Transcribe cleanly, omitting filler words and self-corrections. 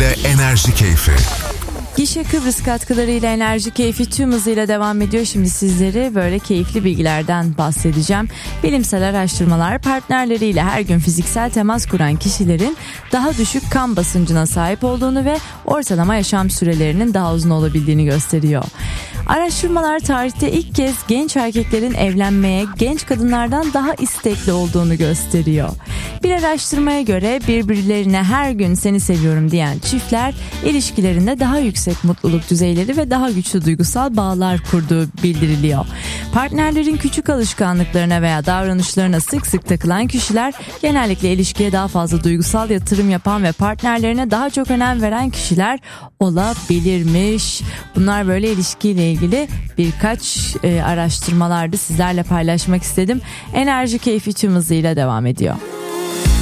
katkılarıyla Enerji Keyfi. Gişe Kıbrıs katkılarıyla Enerji Keyfi tüm hızıyla devam ediyor. Şimdi sizlere böyle keyifli bilgilerden bahsedeceğim. Bilimsel araştırmalar partnerleriyle her gün fiziksel temas kuran kişilerin daha düşük kan basıncına sahip olduğunu ve ortalama yaşam sürelerinin daha uzun olabildiğini gösteriyor. Araştırmalar tarihte ilk kez genç erkeklerin evlenmeye genç kadınlardan daha istekli olduğunu gösteriyor. Bir araştırmaya göre birbirlerine her gün seni seviyorum diyen çiftler ilişkilerinde daha yüksek mutluluk düzeyleri ve daha güçlü duygusal bağlar kurduğu bildiriliyor. Partnerlerin küçük alışkanlıklarına veya davranışlarına sık sık takılan kişiler genellikle ilişkiye daha fazla duygusal yatırım yapan ve partnerlerine daha çok önem veren kişiler olabilirmiş. Bunlar böyle ilişkiyle ilgili birkaç araştırmalarda sizlerle paylaşmak istedim. Enerji Keyfi tüm hızıyla devam ediyor.